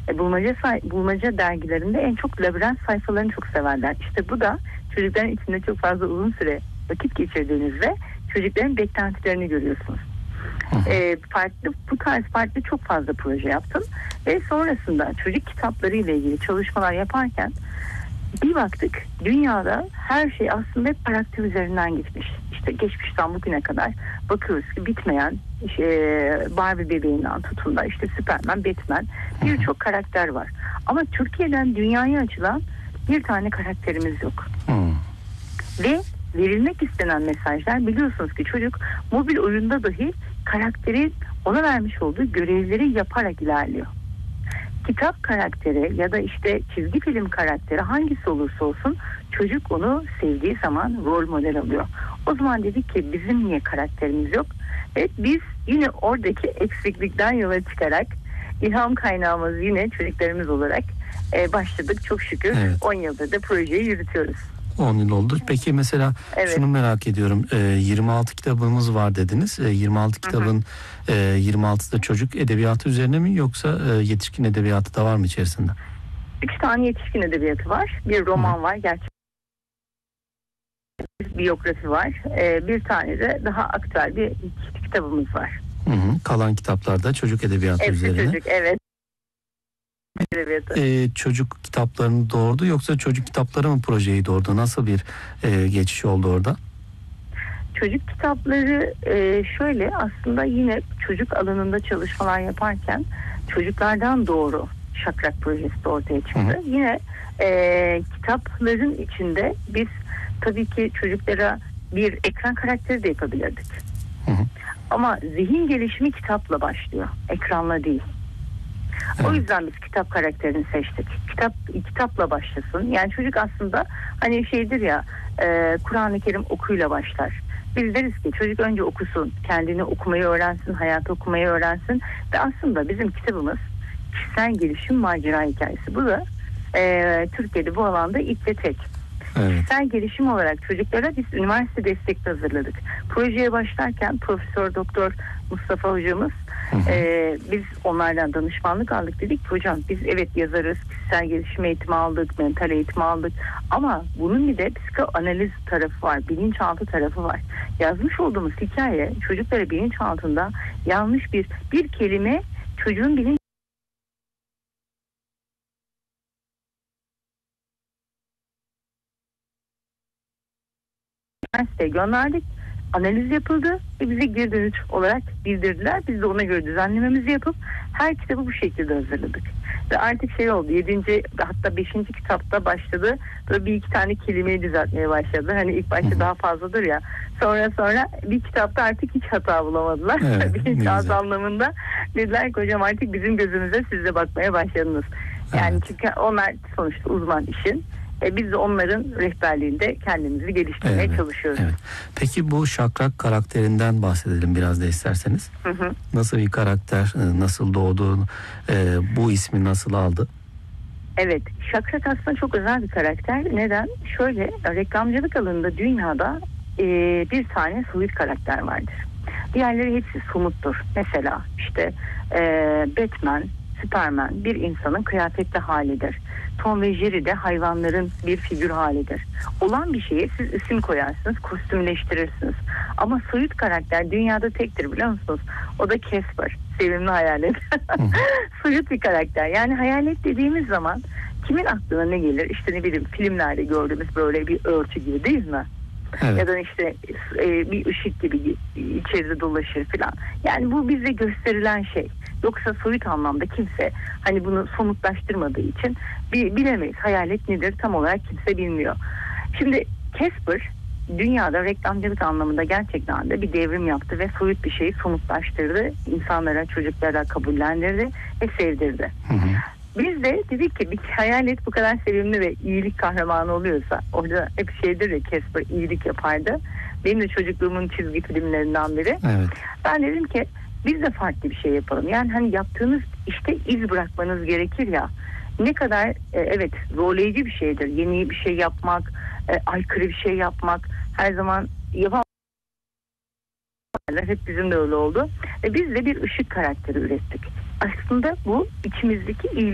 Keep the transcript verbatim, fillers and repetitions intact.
E, bulmaca, say- bulmaca dergilerinde en çok labirent sayfalarını çok severler. İşte bu da çocukların içinde çok fazla uzun süre vakit geçirdiğinizde çocukların beklentilerini görüyorsunuz. E, farklı bu tarz farklı çok fazla proje yaptım ve sonrasında çocuk kitapları ile ilgili çalışmalar yaparken bir baktık dünyada her şey aslında hep karakter üzerinden gitmiş. İşte geçmişten bugüne kadar bakıyoruz ki bitmeyen işte Barbie bebeğinden tutun da işte Superman, Batman birçok karakter var. Ama Türkiye'den dünyaya açılan bir tane karakterimiz yok. Hmm. Ve verilmek istenen mesajlar biliyorsunuz ki çocuk mobil oyunda dahi karakteri ona vermiş olduğu görevleri yaparak ilerliyor. Kitap karakteri ya da işte çizgi film karakteri hangisi olursa olsun çocuk onu sevdiği zaman rol model alıyor. O zaman dedik ki bizim niye karakterimiz yok? Evet, biz yine oradaki eksiklikten yola çıkarak ilham kaynağımız yine çocuklarımız olarak e, başladık çok şükür. Evet. on yıldır da projeyi yürütüyoruz. on yıl oldu. Peki mesela evet. şunu merak ediyorum. E, yirmi altı kitabımız var dediniz. E, yirmi altı kitabın e, yirmi altısı da çocuk edebiyatı üzerine mi yoksa e, yetişkin edebiyatı da var mı içerisinde? üç tane yetişkin edebiyatı var. Bir roman Hı. var. Gerçekten bir biyografi var. E, bir tane de daha aktüel bir kitabımız var. Hı hı. Kalan kitaplarda çocuk edebiyatı Hepsi üzerine. Çocuk, evet. Ee, çocuk kitaplarını doğurdu yoksa çocuk kitapları mı projeyi doğurdu? Nasıl bir e, geçiş oldu orada? Çocuk kitapları e, şöyle aslında yine çocuk alanında çalışmalar yaparken çocuklardan doğru Şakrak projesi de ortaya çıktı. Hı hı. Yine e, kitapların içinde biz tabii ki çocuklara bir ekran karakteri de yapabilirdik. Hı hı. Ama zihin gelişimi kitapla başlıyor, ekranla değil. Evet. O yüzden biz kitap karakterini seçtik. Kitap kitapla başlasın. Yani çocuk aslında hani şeydir ya e, Kur'an-ı Kerim okuyla başlar. Biz deriz ki çocuk önce okusun, kendini okumayı öğrensin, hayatı okumayı öğrensin ve aslında bizim kitabımız kişisel gelişim macera hikayesi. Bu da e, Türkiye'de bu alanda ilk ve tek. Evet. Kişisel gelişim olarak çocuklara biz üniversite destekli hazırladık. Projeye başlarken Profesör Doktor Mustafa hocamız hı hı. E, biz onlardan danışmanlık aldık, dedik ki hocam biz evet yazarız, kişisel gelişim eğitimi aldık, mental eğitimi aldık ama bunun bir de psikoanaliz tarafı var, bilinçaltı tarafı var. Yazmış olduğumuz hikaye çocuklara bilinçaltında yanlış bir bir kelime çocuğun bilinç üniversiteye gönderdik. Analiz yapıldı ve bize geri dönüş olarak bildirdiler. Biz de ona göre düzenlememizi yapıp her kitabı bu şekilde hazırladık. Ve artık şey oldu. Yedinci hatta beşinci kitapta başladı. Böyle bir iki tane kelimeyi düzeltmeye başladı. Hani ilk başta daha fazladır ya. Sonra sonra bir kitapta artık hiç hata bulamadılar. Evet, bilinçaltı anlamında. Dediler ki hocam artık bizim gözümüze siz de bakmaya başladınız. Yani evet. Çünkü onlar sonuçta uzman işin. E biz de onların rehberliğinde kendimizi geliştirmeye evet, çalışıyoruz. Evet. Peki bu Şakrak karakterinden bahsedelim biraz da isterseniz. Hı hı. Nasıl bir karakter, nasıl doğdu, e, bu ismi nasıl aldı? Evet, Şakrak aslında çok özel bir karakter. Neden? Şöyle, reklamcılık alanında dünyada e, bir tane soyut karakter vardır. Diğerleri hepsi somuttur. Mesela işte e, Batman, Superman bir insanın kıyafetli halidir. Tom ve Jerry de hayvanların bir figür halidir. Olan bir şeye siz isim koyarsınız, kostümleştirirsiniz. Ama soyut karakter dünyada tektir biliyor musunuz? O da Casper, sevimli hayalet. Soyut bir karakter. Yani hayalet dediğimiz zaman kimin aklına ne gelir? İşte ne bileyim filmlerde gördüğümüz böyle bir örtü gibi değil mi? Evet. Ya da işte e, bir ışık gibi içeride dolaşır falan. Yani bu bize gösterilen şey. Yoksa soyut anlamda kimse hani bunu somutlaştırmadığı için bilemeyiz. Hayalet nedir tam olarak kimse bilmiyor. Şimdi Casper dünyada reklamcılık anlamında gerçekten de bir devrim yaptı ve soyut bir şeyi somutlaştırdı. İnsanlara, çocuklara kabullendirdi ve sevdirdi. Hı hı. Biz de dedik ki bir hayalet bu kadar sevimli ve iyilik kahramanı oluyorsa, orada hep şeydir ya Casper iyilik yapardı. Benim de çocukluğumun çizgi filmlerinden biri. Evet. Ben dedim ki biz de farklı bir şey yapalım. Yani hani yaptığınız işte iz bırakmanız gerekir ya. Ne kadar e, evet zorlayıcı bir şeydir. Yeni bir şey yapmak, e, aykırı bir şey yapmak her zaman yapamazlar. Hep bizim de öyle oldu. E, biz de bir ışık karakteri ürettik. Aslında bu içimizdeki iyilik